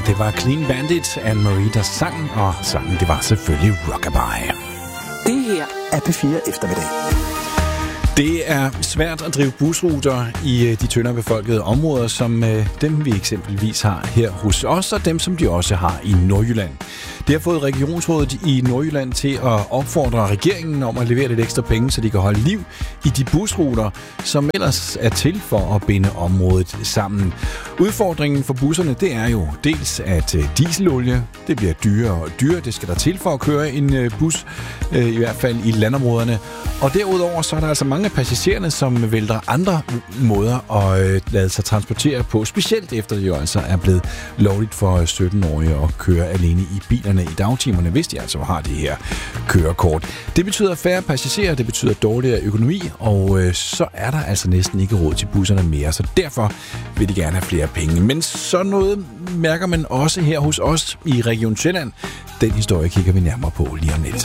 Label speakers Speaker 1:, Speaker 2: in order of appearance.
Speaker 1: Det var Clean Bandit, Anne-Marie, der sang, og sangen, det var selvfølgelig Rockabye.
Speaker 2: Det her er P4 Eftermiddag.
Speaker 1: Det er svært at drive busruter i de tyndere befolkede områder, som dem vi eksempelvis har her hos os, og dem som de også har i Nordjylland. Det har fået regionsrådet i Nordjylland til at opfordre regeringen om at levere lidt ekstra penge, så de kan holde liv i de busruter, som ellers er til for at binde området sammen. Udfordringen for busserne, det er jo dels, at dieselolie, det bliver dyrere og dyrere. Det skal der til for at køre en bus, i hvert fald i landområderne. Og derudover så er der altså mange af passagererne, som vælger andre måder at lade sig transportere på, specielt efter det jo altså er blevet lovligt for 17-årige at køre alene i bilerne i dagtimerne, hvis de altså har det her kørekort. Det betyder færre passagerer, det betyder dårligere økonomi, og så er der altså næsten ikke råd til busserne mere, så derfor vil de gerne have flere penge. Men sådan noget mærker man også her hos os i Region Sjælland. Den historie kigger vi nærmere på lige om lidt.